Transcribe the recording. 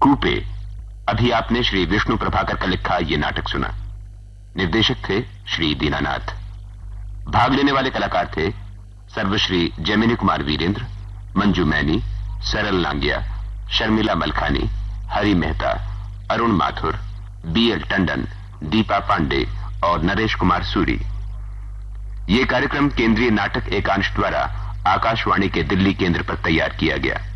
कूपे। अभी आपने श्री विष्णु प्रभाकर का लिखा ये नाटक सुना। निर्देशक थे श्री दीनानाथ। भाग लेने वाले कलाकार थे सर्वश्री जैमिनी कुमार वीरेंद्र, मंजू मैनी, सरल नांगिया, शर्मिला मलखानी, हरि मेहता, अरुण माथुर, बीएल टंडन, दीपा पांडे और नरेश कुमार सूरी। ये कार्यक्रम केंद्रीय नाटक एकांश द्वारा आकाशवाणी के दिल्ली केंद्र पर तैयार किया गया।